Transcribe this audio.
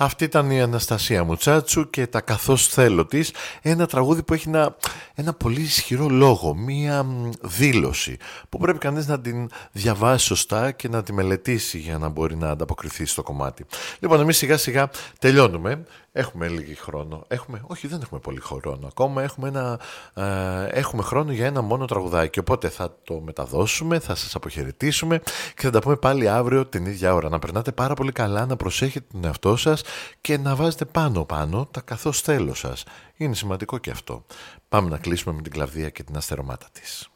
Αυτή ήταν η Αναστασία Μουτσάτσου και τα «Καθώς θέλω» της, ένα τραγούδι που έχει ένα πολύ ισχυρό λόγο, μία δήλωση που πρέπει κανείς να την διαβάσει σωστά και να τη μελετήσει για να μπορεί να ανταποκριθεί στο κομμάτι. Λοιπόν, εμείς σιγά σιγά τελειώνουμε. Έχουμε λίγη χρόνο. Όχι, δεν έχουμε πολύ χρόνο ακόμα. Έχουμε χρόνο για ένα μόνο τραγουδάκι. Οπότε θα το μεταδώσουμε, θα σας αποχαιρετήσουμε και θα τα πούμε πάλι αύριο την ίδια ώρα. Να περνάτε πάρα πολύ καλά, να προσέχετε τον εαυτό σας και να βάζετε πάνω-πάνω τα «καθώς θέλω» σας. Είναι σημαντικό και αυτό. Πάμε να κλείσουμε με την Κλαβδία και την αστερομάτα της.